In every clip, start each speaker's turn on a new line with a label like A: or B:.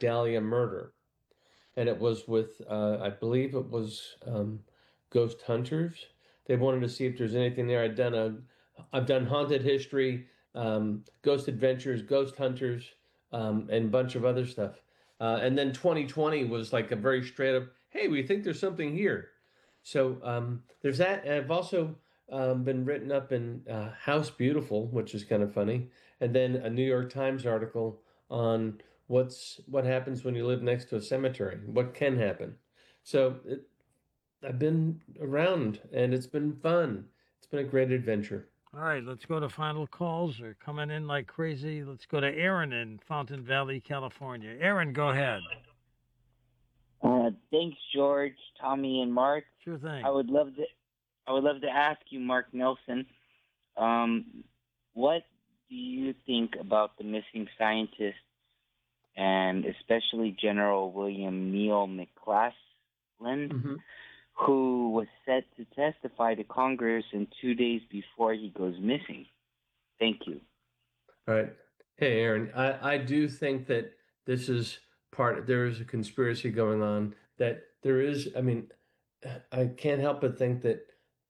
A: Dahlia murder, and it was with I believe it was Ghost Hunters. They wanted to see if there's anything there. I've done Haunted History, Ghost Adventures, Ghost Hunters, and a bunch of other stuff. And then 2020 was like a very straight up, hey, we think there's something here. So there's that. And I've also been written up in House Beautiful, which is kind of funny, and then a New York Times article on what happens when you live next to a cemetery, what can happen. So I've been around, and it's been fun. It's been a great adventure.
B: All right, let's go to final calls. They're coming in like crazy. Let's go to Aaron in Fountain Valley, California. Aaron, go ahead.
C: Thanks, George, Tommy, and Mark.
B: Sure thing.
C: I would love to. I would love to ask you, Mark Nelson, what do you think about the missing scientist, and especially General William Neal McClaslin,
A: Hmm.
C: who was set to testify to Congress in 2 days before he goes missing? Thank you.
A: All right. Hey, Aaron, I do think that this is there is a conspiracy going on, that there is, I mean, I can't help but think that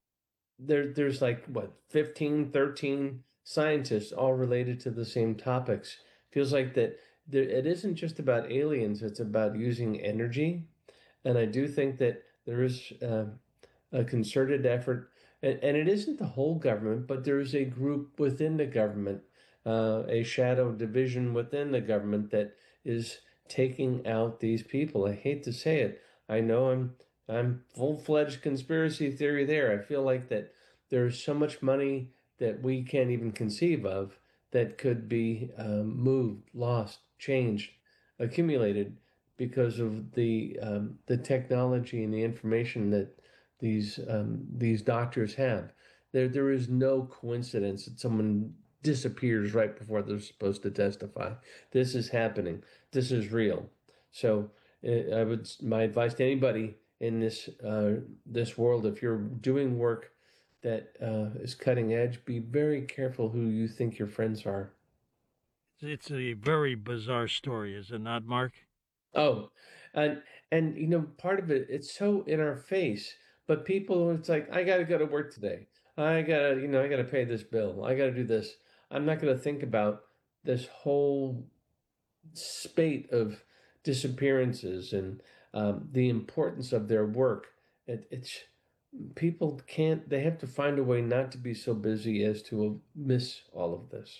A: there's like what 15, 13 scientists all related to the same topics. Feels like that it isn't just about aliens, it's about using energy. And I do think that there is a concerted effort, and it isn't the whole government, but there is a group within the government, a shadow division within the government that is taking out these people. I hate to say it. I know I'm full-fledged conspiracy theory there. I feel like that there's so much money that we can't even conceive of that could be moved, lost, changed, accumulated because of the technology and the information that these doctors have. There is no coincidence that someone disappears right before they're supposed to testify. This is happening. This is real. So my advice to anybody in this world, if you're doing work that is cutting edge, be very careful who you think your friends are.
B: It's a very bizarre story, is it not, Mark?
A: Oh, and part of it, it's so in our face, but people, it's like, I gotta go to work today. I gotta pay this bill. I gotta do this. I'm not gonna think about this whole spate of disappearances and the importance of their work. It's people can't, they have to find a way not to be so busy as to miss all of this.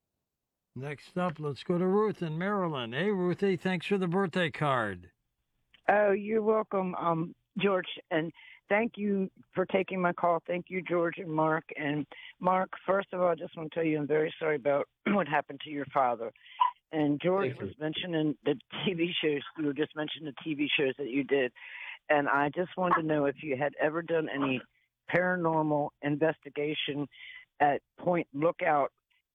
B: Next up, let's go to Ruth in Maryland. Hey, Ruthie, thanks for the birthday card.
D: Oh, you're welcome, George, and thank you for taking my call. Thank you, George and Mark. And Mark, first of all, I just want to tell you I'm very sorry about what happened to your father. And George
A: Thank
D: was
A: you.
D: mentioning the TV shows. You were just mentioning the TV shows that you did, and I just wanted to know if you had ever done any paranormal investigation at Point Lookout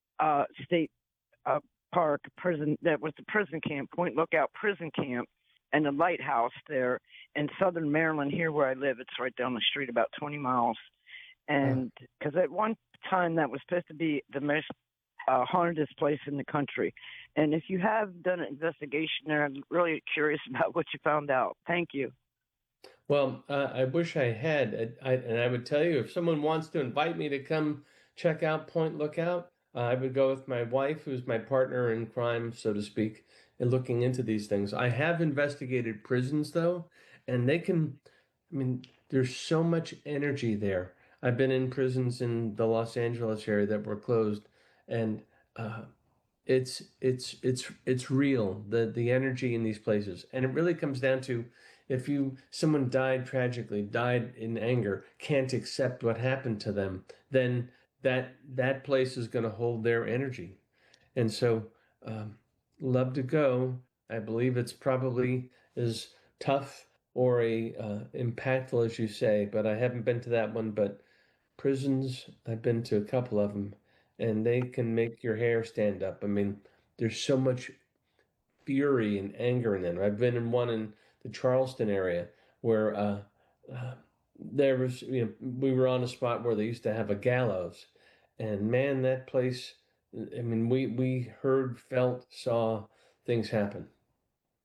D: State Park prison. That was the prison camp, Point Lookout prison camp, and the lighthouse there in southern Maryland. Here where I live, it's right down the street, about 20 miles.
A: Uh,
D: And because at one time that was supposed to be the most haunted place in the country. And if you have done an investigation there, I'm really curious about what you found out. Thank you.
A: Well, I wish I had. And I would tell you, if someone wants to invite me to come check out Point Lookout, I would go with my wife, who's my partner in crime, so to speak, in looking into these things. I have investigated prisons, though, and I mean, there's so much energy there. I've been in prisons in the Los Angeles area that were closed, and uh, it's real, the energy in these places. And it really comes down to, if someone died tragically, died in anger, can't accept what happened to them, then that place is going to hold their energy. And so um, love to go. I believe it's probably as tough or a impactful as you say, but I haven't been to that one. But prisons, I've been to a couple of them, and they can make your hair stand up. I mean, there's so much fury and anger in them. I've been in one in the Charleston area where uh, there was, we were on a spot where they used to have a gallows, and man, that place. I mean, we heard, felt, saw things happen.